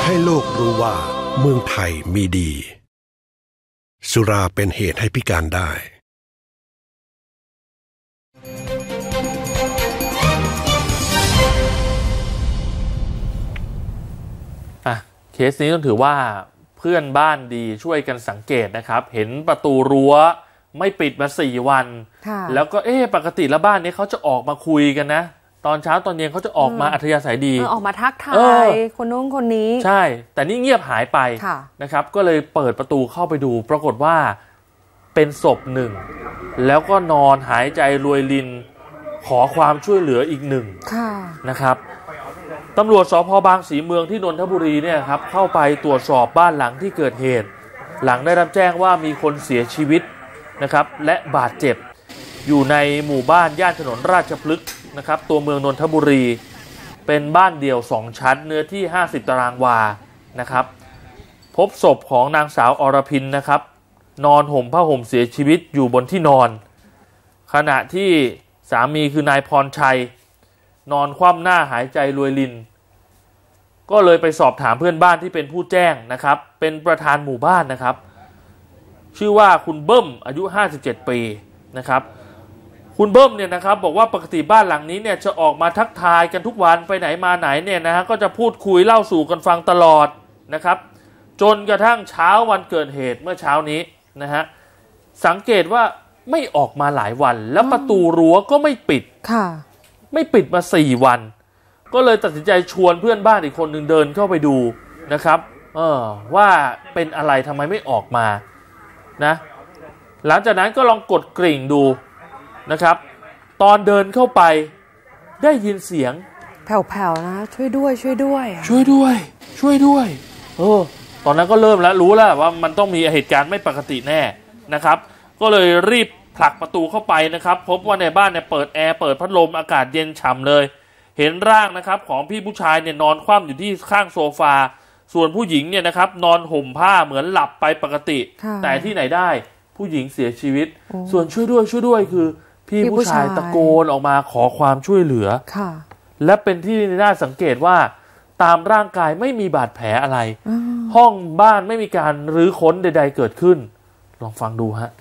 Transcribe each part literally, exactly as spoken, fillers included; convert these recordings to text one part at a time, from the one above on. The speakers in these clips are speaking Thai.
ให้โลกรู้ว่าเมืองไทยมีดีสุราเป็นเหตุให้พิการได้อ่ะเคสนี้ต้องถือว่าเพื่อนบ้านดีช่วยกันสังเกตนะครับเห็นประตูรั้วไม่ปิดมาสี่วันแล้วก็เอ๊ะปกติแล้วบ้านนี้เขาจะออกมาคุยกันนะตอนเช้าตอนเย็นเขาจะออกมาอัธยาศัยดีออกมาทักทายคนนู้นคนนี้ใช่แต่นี่เงียบหายไปนะครับก็เลยเปิดประตูเข้าไปดูปรากฏว่าเป็นศพหนึ่งแล้วก็นอนหายใจรวยรินขอความช่วยเหลืออีกหนึ่งนะครับตำรวจสภ.บางสีเมืองที่นนทบุรีเนี่ยครับเข้าไปตรวจสอบบ้านหลังที่เกิดเหตุหลังได้รับแจ้งว่ามีคนเสียชีวิตนะครับและบาดเจ็บอยู่ในหมู่บ้านย่านถนนราชพฤกษ์นะครับตัวเมืองนนทบุรีเป็นบ้านเดี่ยวสองชั้นเนื้อที่ห้าสิบตารางวานะครับพบศพของนางสาวอรพินนะครับนอนห่มผ้าห่มเสียชีวิตอยู่บนที่นอนขณะที่สามีคือนายพรชัยนอนคว่ำหน้าหายใจรวยรินก็เลยไปสอบถามเพื่อนบ้านที่เป็นผู้แจ้งนะครับเป็นประธานหมู่บ้านนะครับชื่อว่าคุณเบิ้มอายุห้าสิบเจ็ดปีนะครับคุณเบิ้มเนี่ยนะครับบอกว่าปกติบ้านหลังนี้เนี่ยจะออกมาทักทายกันทุกวันไปไหนมาไหนเนี่ยนะฮะก็จะพูดคุยเล่าสู่กันฟังตลอดนะครับจนกระทั่งเช้าวันเกิดเหตุเมื่อเช้านี้นะฮะสังเกตว่าไม่ออกมาหลายวันแล้วประตูรั้วก็ไม่ปิดค่ะไม่ปิดมาสี่วันก็เลยตัดสินใจชวนเพื่อนบ้านอีกคนหนึ่งเดินเข้าไปดูนะครับเออว่าเป็นอะไรทำไมไม่ออกมานะหลังจากนั้นก็ลองกดกริ่งดูนะครับตอนเดินเข้าไปได้ยินเสียงแผ่วๆนะช่วยด้วยช่วยด้วยช่วยด้วยช่วยด้วยเออตอนนั้นก็เริ่มแล้วรู้แล้วว่ามันต้องมีเหตุการณ์ไม่ปกติแน่นะครับก็เลยรีบผลักประตูเข้าไปนะครับพบว่าในบ้านเนี่ยเปิดแอร์เปิดพัดลมอากาศเย็นฉ่ำเลยเห็นร่างนะครับของพี่ผู้ชายเนี่ยนอนคว่ำอยู่ที่ข้างโซฟาส่วนผู้หญิงเนี่ยนะครับนอนห่มผ้าเหมือนหลับไปปกติแต่ที่ไหนได้ผู้หญิงเสียชีวิตส่วนช่วยด้วยช่วยด้วยคือพี่ผู้ชายตะโกนออกมาขอความช่วยเหลือและเป็นที่น่าสังเกตว่าตามร่างกายไม่มีบาดแผลอะไรห้องบ้านไม่มีการรื้อค้นใดๆเกิดขึ้นลองฟังดูฮะ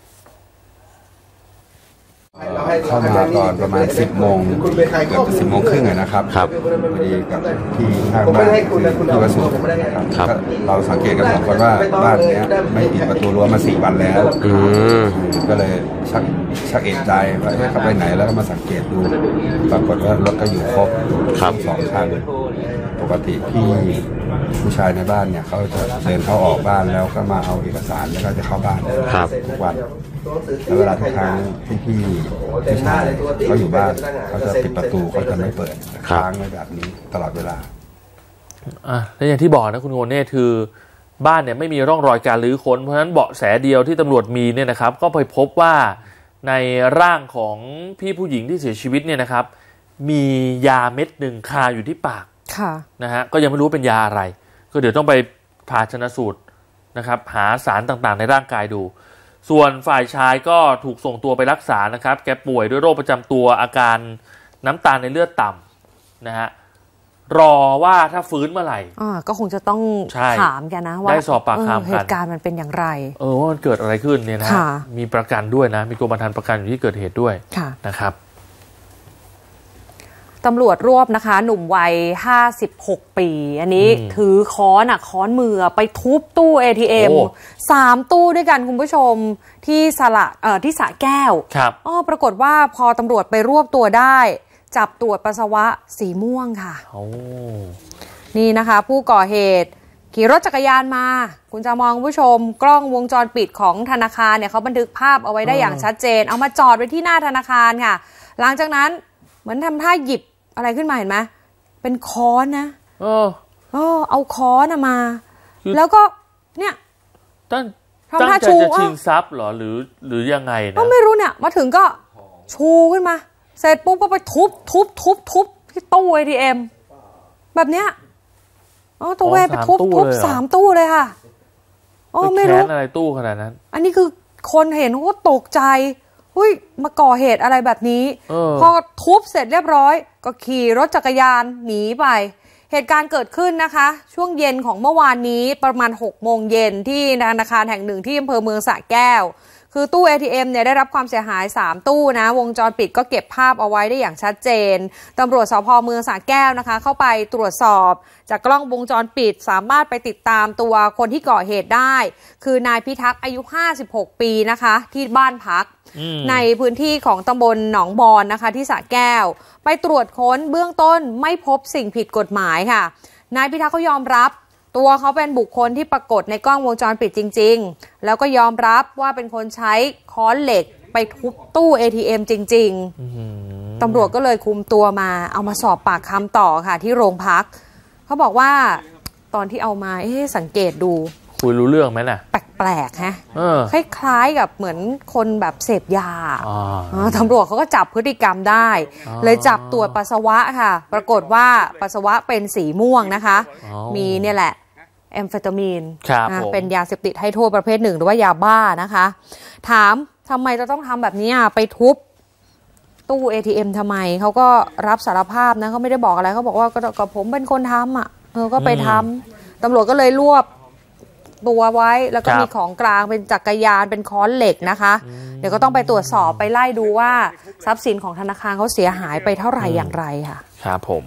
เข้ามาตอนประมาณสิบโมงเกือบสิบโมงครึ่งนะครับครับพอดีกับที่ข้างบ้านที่วัดสุนครับเราสังเกตกันสองคนว่าบ้านนี้ไม่ปิดประตูรั้วมาสี่วันแล้วก็เลยชักชักเอะใจว่าเขาไปไหนแล้วก็มาสังเกตดูปรากฏว่ารถก็อยู่ครบทั้งสองคันปกติพี่ผู้ชายในบ้านเนี่ยเขาจะเดินเข้าออกบ้านแล้วก็มาเอาเอกสารแล้วก็จะเข้าบ้านทุกวันแล้วเวลาทุกครั้งที่พี่ผู้ชายเขาอยู่บ้านเขาจะปิดประตูเขาจะไม่เปิดค้างไว้แบบนี้ตลอดเวลาอ่ะและอย่างที่บอกนะคุณโงเน่คือบ้านเนี่ยไม่มีร่องรอยการรื้อค้นเพราะฉะนั้นเบาะแสเดียวที่ตำรวจมีเนี่ยนะครับก็ไปพบว่าในร่างของพี่ผู้หญิงที่เสียชีวิตเนี่ยนะครับมียาเม็ดหนึ่งคาอยู่ที่ปากนะฮะก็ยังไม่รู้เป็นยาอะไรก็เดี๋ยวต้องไปผ่าชันสูตรนะครับหาสารต่างๆในร่างกายดูส่วนฝ่ายชายก็ถูกส่งตัวไปรักษานะครับแกป่วยด้วยโรคประจำตัวอาการน้ำตาลในเลือดต่ำนะฮะรอว่าถ้าฟื้นเมื่อไหร่อ่าก็คงจะต้องถามแกนะว่าได้สอบปากคำกันเหตุการณ์มันเป็นอย่างไรเออว่ามันเกิดอะไรขึ้นเนี่ยนะมีประกันด้วยนะมีกรมธรรม์ประกันอยู่ที่เกิดเหตุด้วยนะครับตำรวจรวบนะคะหนุ่มวัยห้าสิบหกปีอันนี้ถือค้อนอ่ะค้อนมือไปทุบตู้ เอ ที เอ็ม สามตู้ด้วยกันคุณผู้ชมที่สระเอ่อที่สระแก้วครับอ๋อปรากฏว่าพอตำรวจไปรวบตัวได้จับตรวจปัสสาวะสีม่วงค่ะโอ้นี่นะคะผู้ก่อเหตุขี่รถจักรยานมาคุณจะมองผู้ชมกล้องวงจรปิดของธนาคารเนี่ยเขาบันทึกภาพเอาไว้ได้อย่างชัดเจนเอามาจอดไว้ที่หน้าธนาคารค่ะหลังจากนั้นเหมือนทำท่าหยิบอะไรขึ้นมาเห็นไหมเป็นค้อนนะเออเออเอาค้อนมาแล้วก็เนี่ยตั้งตั้งใจจะชิงทรัพย์เหรอหรือหรือยังไงนะก็ไม่รู้เนี่ยมาถึงก็ชูขึ้นมาเสร็จปุ๊บก็ไปทุบทุบทุบทุบที่ตู้ เอ ที เอ็ม แบบเนี้ยอ๋อตัวเวไปทุบทุบสามตู้เลยค่ะอ๋อไม่รู้อะไรตู้ขนาดนั้นอันนี้คือคนเห็นก็ตกใจหุ้ยมาก่อเหตุอะไรแบบนี้พอทุบเสร็จเรียบร้อยก็ขี่รถจักรยานหนีไปเหตุการณ์เกิดขึ้นนะคะช่วงเย็นของเมื่อวานนี้ประมาณหกโมงเย็นที่ธนาคารแห่งหนึ่งที่อำเภอเมืองสระแก้วคือตู้ เอ ที เอ็ม เนี่ยได้รับความเสียหายสามตู้นะวงจรปิดก็เก็บภาพเอาไว้ได้อย่างชัดเจนตำรวจสภ.เมืองสระแก้วนะคะเข้าไปตรวจสอบจากกล้องวงจรปิดสามารถไปติดตามตัวคนที่ก่อเหตุได้คือนายพิทักษ์อายุห้าสิบหกปีนะคะที่บ้านพักในพื้นที่ของตำบลหนองบอนนะคะที่สระแก้วไปตรวจค้นเบื้องต้นไม่พบสิ่งผิดกฎหมายค่ะนายพิทักษ์เขายอมรับตัวเขาเป็นบุคคลที่ปรากฏในกล้องวงจรปิดจริงๆแล้วก็ยอมรับว่าเป็นคนใช้ค้อนเหล็กไปทุบตู้ เอ ที เอ็ม จริงๆตำรวจก็เลยคุมตัวมาเอามาสอบปากคำต่อค่ะที่โรงพักเขาบอกว่าตอนที่เอามาเอ๊ะสังเกตดูคุยรู้เรื่องไหมน่ะแปลกๆฮะคล้ายๆกับเหมือนคนแบบเสพยาตำรวจเขาก็จับพฤติกรรมได้เลยจับตรวจปัสสาวะค่ะปรากฏว่าปัสสาวะเป็นสีม่วงนะคะมีเนี่ยแหละแอมเฟตามีนเป็นยาเสพติดให้โทษประเภทหนึ่งหรือว่ายาบ้านะคะถามทำไมจะต้องทำแบบนี้ไปทุบตู้ เอ ที เอ็ม ทำไมเขาก็รับสารภาพนะเขาไม่ได้บอกอะไรเขาบอกว่าก็ผมเป็นคนทำอ่ะเออก็ไปทำตำรวจก็เลยรวบตัวไว้แล้วก็มีของกลางเป็นจักรยานเป็นค้อนเหล็กนะคะเดี๋ยวก็ต้องไปตรวจสอบไปไล่ดูว่าทรัพย์สินของธนาคารเขาเสียหายไปเท่าไหร่อย่างไรค่ะครับผม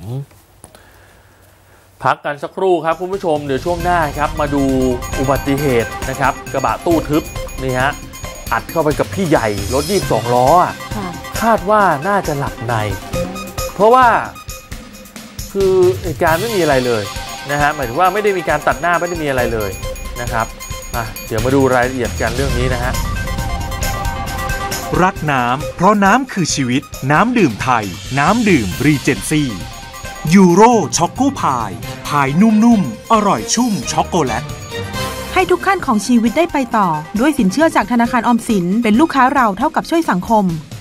พักกันสักครู่ครับคุณผู้ชมเดี๋ยวช่วงหน้าครับมาดูอุบัติเหตุนะครับกระบะตู้ทึบนี่ฮะอัดเข้าไปกับพี่ใหญ่รถยี่สิบสองล้ออ่ะคาดว่าน่าจะหลับในเพราะว่าคือเหตุการณ์ไม่มีอะไรเลยนะฮะหมายถึงว่าไม่ได้มีการตัดหน้าไม่ได้มีอะไรเลยนะครับอ่ะเดี๋ยวมาดูรายละเอียดกันเรื่องนี้นะฮะรักน้ำเพราะน้ำคือชีวิตน้ำดื่มไทยน้ำดื่มรีเจนซี่ยูโรช็อกโกพายพายนุ่มๆอร่อยชุ่มช็อกโกแลตให้ทุกขั้นของชีวิตได้ไปต่อด้วยสินเชื่อจากธนาคารออมสินเป็นลูกค้าเราเท่ากับช่วยสังคม